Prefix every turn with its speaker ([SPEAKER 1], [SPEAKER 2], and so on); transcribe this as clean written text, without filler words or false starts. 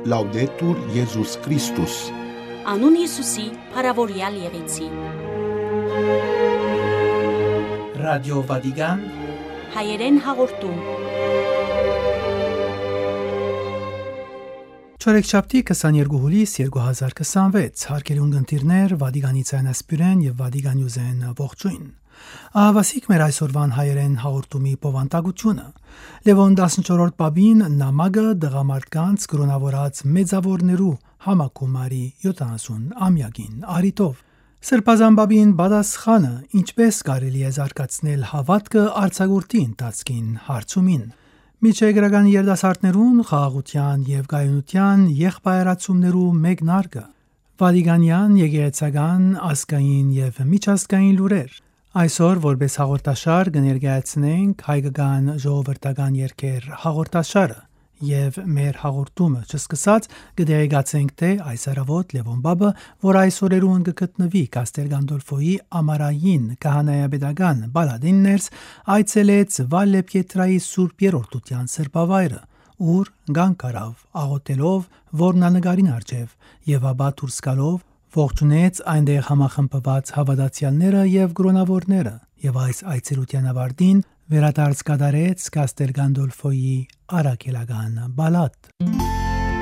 [SPEAKER 1] Laudetur Iesus Christus.
[SPEAKER 2] Անուն Հիսուսի, փառավորյալ եղեցի։
[SPEAKER 3] Ռադիո Վատիկան
[SPEAKER 2] Հայերեն հաղորդում։
[SPEAKER 4] Չորեքշաբթի 22 հուլիս 2026 հարկերի ունգընտիրներ Վատիկանի ցանասպյուրեն եւ Վատիկանյուզեն ողջույն։ Ահավասիկ մեր այսօրվան հայերեն հաղորդումի բովանդակությունը։ Լևոն 14-րդ պապին նամակը դղամարդկանց կրոնավորած մեծավորներու համակումարի 70-ամյակին արիտով։ Սրբազան պապին պատասխանը ինչպես կարելի է զարգացնել հավատքը արձակուրդի ընթացքին հարցումին։ Միջեգրական երդասարտներուն խաղաղության եւ գայունության եղբայրացումներու մեկնարկը։ Վատիկանյան եկեղեցական ազգային եւ միջազգային լուրեր։ Այսօր որպես հաղորդաշար կներկայացնենք հայկական ժողովրդական երգեր հաղորդաշարը եւ մեր հաղորդումը չսկսած կդերեկացենք թե այս առավոտ Լևոն Բաբը, որ այս օրերուն կգտնվի Կաստել Գանդոլֆոյի ամառային քահանայապետական բալադիններս, այցելեց Վալլե Պիետրայի Սուրբ Երորդության սրբավայրը, ուր գանկարավ աղոթելով որմնանկարին արչև եւ ապա դուրս գալով ողջունեց այնտեղ համախմբված հավատացյալները եւ գրոնավորները եւ այս այցելության ավարտին վերադարձ կատարեց Կաստել Գանդոլֆոյի արաքելական բալադ։